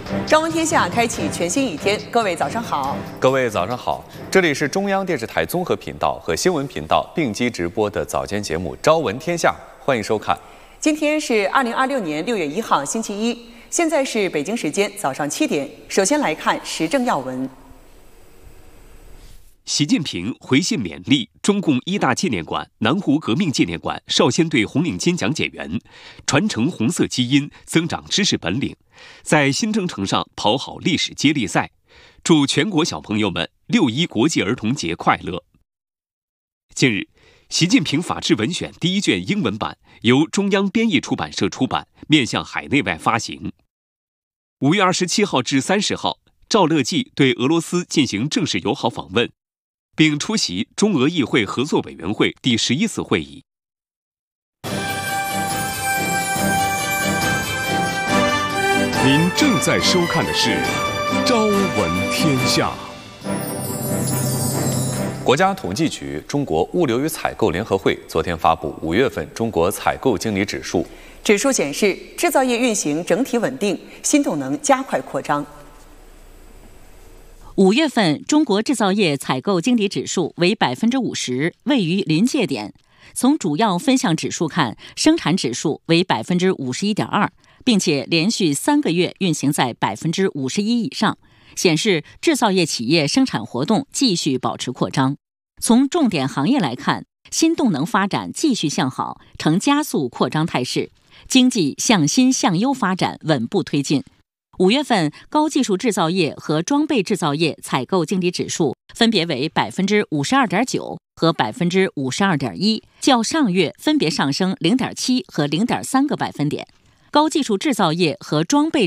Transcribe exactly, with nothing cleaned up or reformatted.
朝闻天下开启全新一天，各位早上好。 各位早上好，这里是中央电视台综合频道和新闻频道并机直播的早间节目《朝闻天下》，欢迎收看。 今天是二零二六年六月一号，星期一，现在是北京时间早上七点。首先来看时政要闻。 习近平回信勉励中共一大纪念馆、南湖革命纪念馆少先队红领巾讲解员，传承红色基因，增长知识本领，在新征程上跑好历史接力赛。祝全国小朋友们六一国际儿童节快乐！近日，习近平法治文选第一卷英文版由中央编译出版社出版，面向海内外发行。五月二十七号至三十号，赵乐际对俄罗斯进行正式友好访问，并出席中俄议会合作委员会第十一次会议。 您正在收看的是《朝闻天下》。 国家统计局、中国物流与采购联合会昨天发布五月份中国采购经理指数， 指数显示制造业运行整体稳定，新动能加快扩张。 五月份中国制造业采购经理指数为百分之五十，位于临界点。从主要分项指数看，生产指数为百分之五十一点二，并且连续三个月运行在百分之五十一以上，显示制造业企业生产活动继续保持扩张。从重点行业来看，新动能发展继续向好，呈加速扩张态势，经济向新向优发展稳步推进。五月份高技术制造业和装备制造业采购经理指数分别为百分之五十二点九和百分之五十二点一，较上月分别上升零点七和零点三个百分点。高技术制造业和装备